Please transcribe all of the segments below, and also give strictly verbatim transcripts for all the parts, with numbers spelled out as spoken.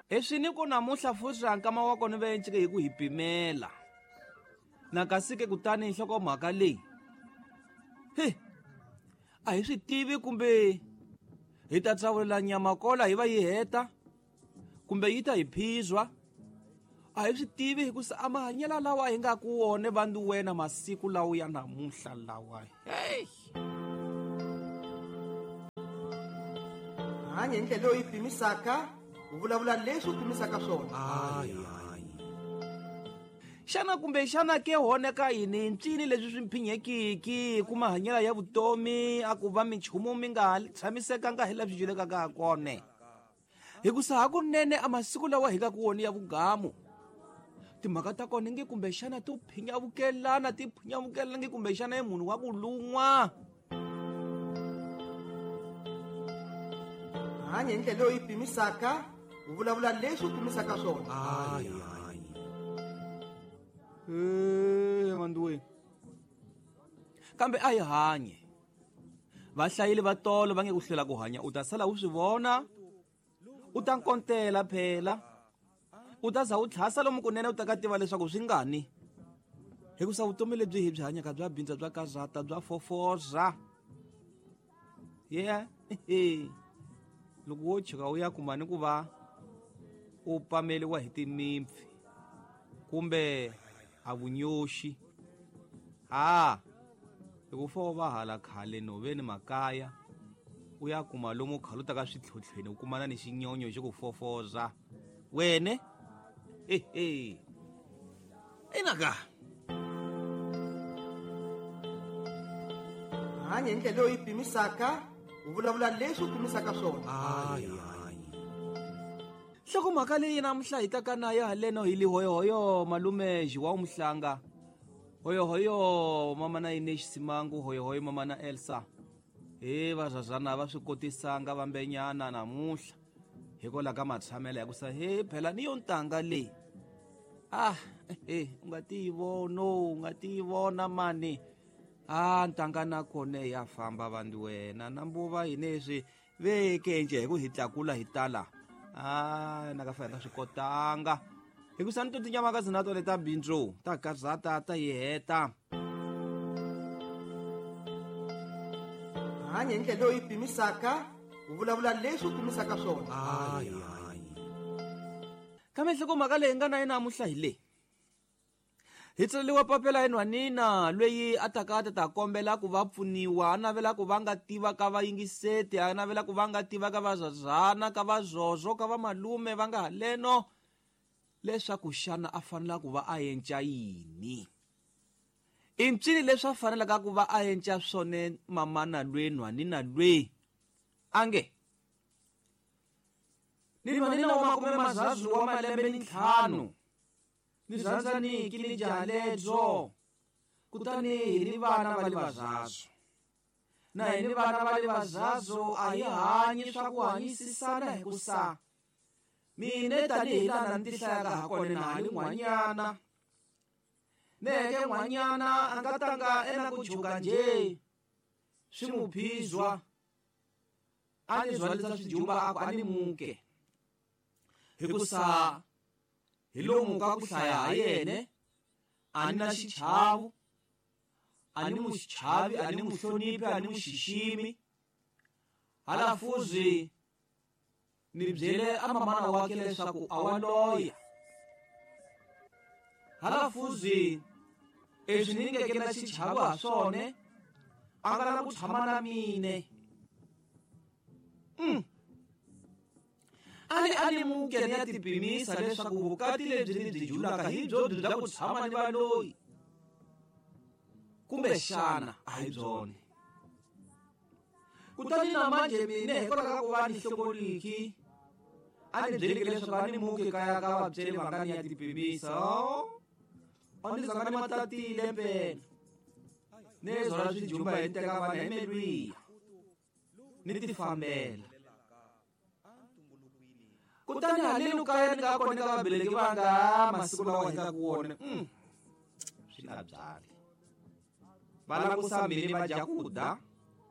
Eswi ni ku namuhla futhi nkama wa kona va encike hi ku hi pimela na kasi ke kutani nhlokomhaka leyi he a hi swi tivi kumbe hi ta tsavula nyama kola hi va yi heta kumbe yi ta hi phizwa a hi swi tivi hikusa a mahanyela lawa hi nga ku wone vandu wena masiku lawa ya namuhla lawa hey hanya ndlela loyi pimisaka u vulavula leswi u pimisaka swona ay ay xana kumbe xana ke hone ka yini ncini leswi swi mphinyekiki ku mahanyela ya vutomi a ku va minchumu mi nga tshamisekanga hi leswi julekaka ha kone hikusa hakunene a masiku lawa hi nga ku woni ya vugamu timhaka ta kona nge kumbe xana to phinyavukelana ti phinyavukelana nge kumbe xana ye munhu wa ku lun'wa hanya ndlela loyi pimisaka u vulavula leswi u pimisaka swona ay ay eh manduwe kambe a hi hanye vahlayili va tolo va nge ku hlela ku hanya u ta sala u swi vona u ta nkontela phela u ta za u tlhasa lomu kunene u ta ka tiva leswaku swi ngani hikusa vutomi lebyi hi byi hanyaka bya bindza bya kazata bya fofoza yeah loko wo chuka u ya kuma ni ku va u pameliwa hi timimpfi kumbe a vunyoxi ha loko fo va hala khale noveni makaya u ya kuma lomu khaluta ka switlhotlhweni u kumana ni xinyonyo xi ku fofoza wene ehe inaka hanya ndlela loyi pimisaka u vulavula leswi u pimisaka swona ay ay hlokomhaka leyi namuhla hi taka nayo haleno hi li hoyohoyo malume jiwa umhlanga hoyohoyo mama na ine xisimangu hoyohoyo mama na Elsa he vazazana va swi kotisanga vambenyana namuhla hikola ka matshamela ya ku sa he phela ni yo ntanga leyi ah eh u nga ti vono u nga ti vona mani ah ntanga na kone ya famba vandu wena nambuva hineswi veke nje hi ku hi tlakula hi tala ah na ka fana swi kotanga hi ku santo tinyama ka zina tole ta bindzu ta kazata ta yiheta hanya ndlela loyi pimisaka u vulavula leswi u pimisaka swona ay ay kambe nhlokomhaka leyi nga na yena namuhla hi leyi hi tsaleliwa papela enhwanina lweyi a taka ta ta kombela ku va pfuniwa a navela ku va nga tiva ka vayingiseti a navela ku va nga tiva ka vazazana ka vazozwo ka vamalume va nga haleno leswaku xana a fanela ku va a yenca yini i ncini leswi a fanelaka ku va a yenca swone mamana lwe nhwanina lwe ange ni nhwanina wa makume mazazu wa malembe ni ntlhanu ni zanzaniki ni jaha lebyo kutani hi ni vana va le vazazo na hi ni vana va le vazazo a hi hanyi swa ku hanyisisana hi ku sa mine tanihi lana ni tihlayaka ha kone na ha ni n'wanyana neke n'wanyana a nga tanga ena ku chuka nje swi mu phizwa a ni zwaletsa swijumba ako a ni muke hi ku sa hi lomu ka ku hlaya ha yene a ni na xichavu a ni muxichavi a ni muhloniphi a ni muxiximi halafuzi ni byele a mamana wake leswaku a wa loya halafuzi eswi ni ngeke na xichavu ha swone a nga na ku tshama na mine mm. ani ani muke ni ya tipimisa leswaku vukati lebyi ni byi julaka hi byo bya ku tshama ni valoyi kumbe xana a hi byone kutani na manje mine hikwalaho ka ku va ni hlokoliki a ni byeleke leswaku a ni muke kaya ka vabyeli va nga ni ya tipimisa a ni zanga ni matatile mpela ni zona swijumba hi teka vana hi melwiya ni tifambela kutani haleni kaya ni nga kona ka vabeleki vanga masiku lawa hi nga ku wona swi nga byali va langusa mbili va jakuda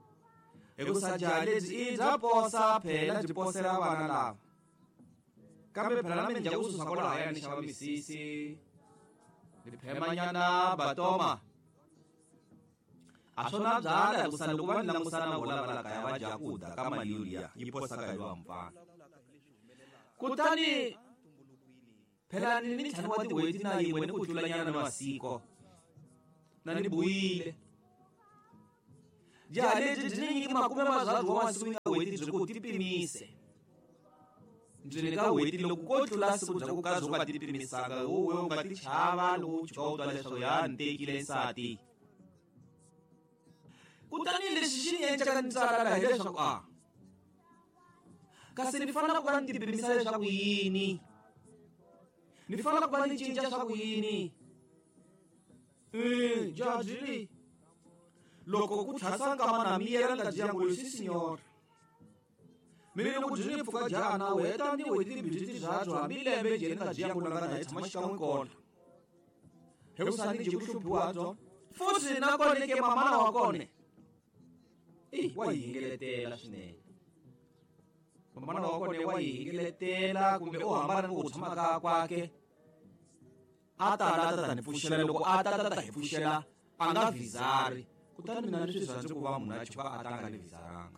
hikusa jaha lebyi i bya posa phela byi posela vana lava kambe phela nami nje kususa kola haya ni xava misisi ni phemanyana batoma a swona byala ku sala loko va ni langusana vola va la kaya va dya kuda ka mali yoliya yi posaka hi lowa mpfana kutani phela ni ni ntlhanu wa tin'hweti na yin'we ni ku tlulanyana na masiko na ni buyile jaha lebyi byi ni nyiki makume mazwaru wa masiku yi nga hweti byi ku tipimise byi ni ka hweti loko ko tlula siku bya ku ka byo ka tipimisaka wowe u nga ti chava loko u chika u twa leswaku ya ni tekile nsati kutani lexi xi ni endlaka ni tsakala hileswaku a kasi ni fanele ku va ni tipimisa leswaku yini ni fanele ku va ni cinca swa ku yini um jaji loko ku tlhasa nkama na miyela nga jiyangolo si signora mina loko byi ni pfuka jaha na weta ni hweti byi ti byatso hambi lembe jeni nga jiyangolo nga na hi tshama xikan'we kona hi ku sani je ku hluphiwa byo futhi na kone ke mamana wa kone Eh, wa hi hingeletela swinene mamana wa kone wa hi hingeletela kumbe u hambana ni ku tshama ka kwake a ta la ta ni pfuxela loko a ta ta ta hi pfuxela a nga vhizari kutani mina leswi swi rhandzi ku va munhu a chuka a ta nga ni vhizaranga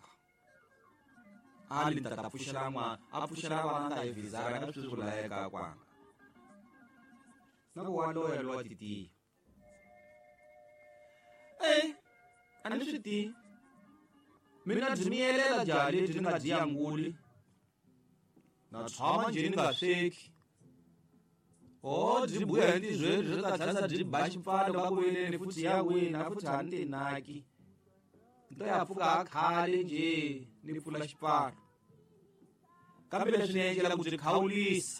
a li ta ta pfuxela n'wana a pfuxela vana nga hi vhizaranga na sweswi swi layeka kwanga na ku wa loya lowa titiya e a ni swi tivi mina byi miyelela jaha lebyi ni nga byi yanguli na tshama njhe ni nga sweki o byi buya hi tizweni byi ta tlhasa byi ba xipfalo ka ku veleni futhi ya wina futhi a ni tinaki ni to ya pfuka a khale njhe ni pfula xipfalo kambe leswi ni endlela ku byi khawulisa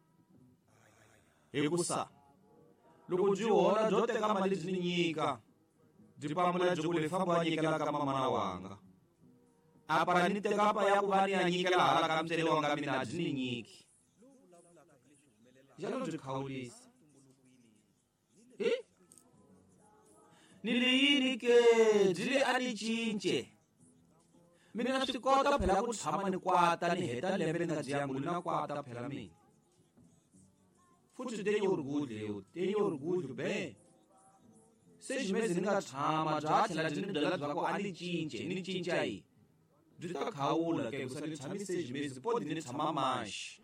hikusa loko byi hola byo teka mali byi ni nyika byi pamula byi ku le famba wa nyikela ka mamana wanga apa ni teka pa ya ku va ni ya nyikela hala ka mtsele wanga mina byi ni nyiki jalo byi khawulisa hi ni le yini ke byi le a ni cince mina na swi kota phela ku tshama ni kwata ni heta lembe ni nga byi yanguli na kwata phela mina futhi tenye orgulho eu tenye orgulho bem seis meses ni nga tshama bya tlhela byi ni byela bya ku a ni cince ni cinca yi byi ta khawula ke kusa ni tshami seis meses podi ni tshama maxi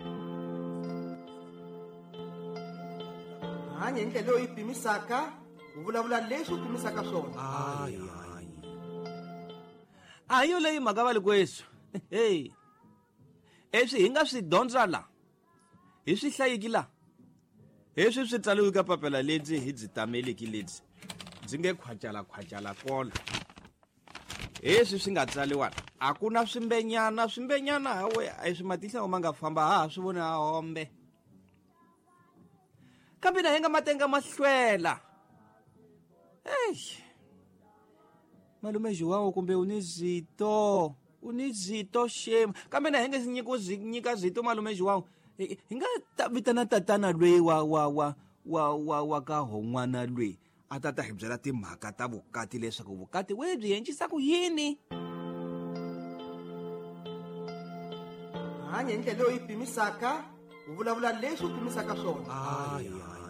hanya hi ndlela leyi pimisaka u vulavula leswi u pimisaka swona hayi hayi ayo leyi mhaka va le kweswi hey eswi hi nga swi dyondza la hi swi hlayiki la heswi swi tsaliwe ka papila lebyi hi byi tameleki lebyi byi nge khwacala-khwacala kola heswi swi nga tsaliwa a ku na swimbenyana swimbenyana hawe a hi swi matihlo ma nga famba ha swi voni ha hombe kambe na hi nga matenga mahlwela eish malume João kumbe u ni zito u ni zito shame kambe na hi nge si nyiko nyika zito malume João hi nga ta vitana tatana lweyi wa wa wa wa wa wa ka hon'wana lweyi a ta ta hi byela timhaka ta vukati leswaku vukati we byi endlisa ku yini hanya hi ndlela leyi pimisaka u vulavula leswi u pimisaka swona hayi hayi